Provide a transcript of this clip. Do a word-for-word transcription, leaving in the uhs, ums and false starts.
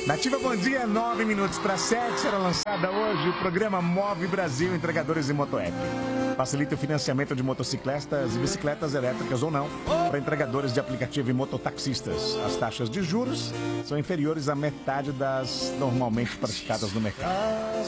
Nativa, bom dia, nove minutos para sete, será lançada hoje o programa Move Brasil Entregadores e Motoapp. Facilita o financiamento de motocicletas e bicicletas elétricas ou não para entregadores de aplicativo e mototaxistas. As taxas de juros são inferiores à metade das normalmente praticadas no mercado.